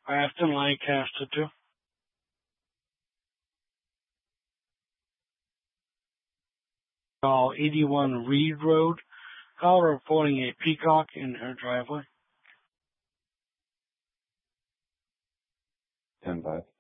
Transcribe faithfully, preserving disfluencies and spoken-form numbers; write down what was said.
Grafton, Lancaster too. Call eighty-one Reed Road. Call reporting a peacock in her driveway. ten five.